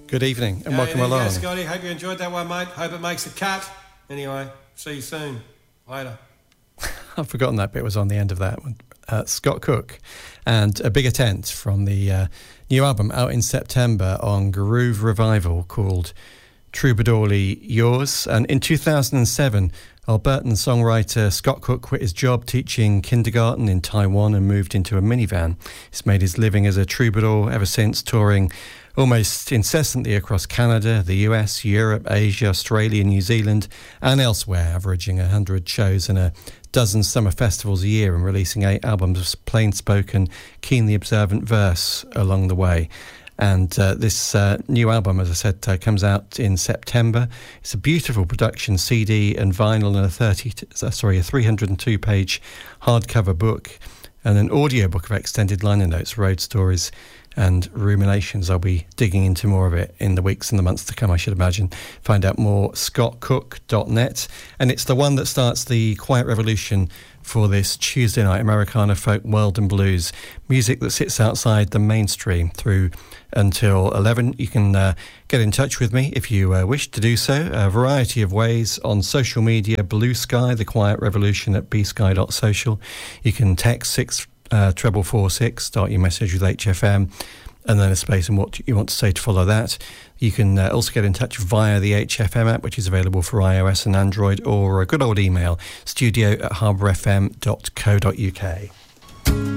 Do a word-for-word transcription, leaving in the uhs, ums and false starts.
Good evening and yeah, welcome there you along. go, Scotty. Hope you enjoyed that one, mate. Hope it makes the cut. Anyway, see you soon. Later. I've forgotten that bit was on the end of that one. Uh, Scott Cook and A Bigger Tent from the uh, new album out in September on Groove Revival called Troubadourly Yours. And in two thousand seven, Albertan songwriter Scott Cook quit his job teaching kindergarten in Taiwan and moved into a minivan. He's made his living as a troubadour ever since, touring almost incessantly across Canada, the U S, Europe, Asia, Australia, New Zealand and elsewhere, averaging one hundred shows and a dozen summer festivals a year and releasing eight albums of plain-spoken, keenly observant verse along the way. And uh, this uh, new album, as I said, uh, comes out in September. It's a beautiful production, C D and vinyl, and a thirty, uh, sorry, a three hundred two page hardcover book, and an audio book of extended liner notes, road stories, and ruminations. I'll be digging into more of it in the weeks and the months to come, I should imagine. Find out more, scott cook dot net. And it's the one that starts the quiet revolution for this Tuesday night, Americana, folk, world and blues. Music that sits outside the mainstream through until eleven. You can uh, get in touch with me if you uh, wish to do so. A variety of ways on social media, Blue Sky, The Quiet Revolution at b sky dot social. You can text six uh, treble four six, start your message with H F M, and then a space and what you want to say to follow that. You can uh, also get in touch via the H F M app, which is available for iOS and Android, or a good old email, studio at harbour f m dot co dot u k.